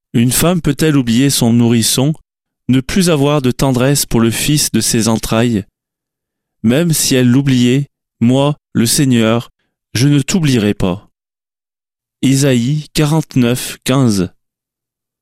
Une femme peut-elle oublier son nourrisson, ne plus avoir de tendresse pour le fils de ses entrailles? Même si elle l'oubliait, moi, le Seigneur, je ne t'oublierai pas. Isaïe 49, 15.